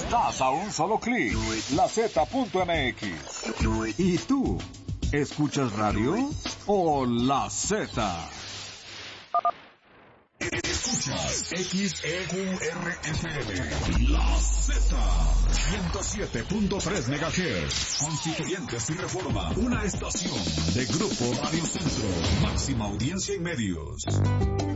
Estás a un solo clic. LaZ.mx. ¿Y tú? ¿Escuchas radio o La Z? Escuchas XEURFM, La Z, 107.3 MHz, Constituyentes y Reforma, una estación de Grupo Radio Centro, máxima audiencia en medios.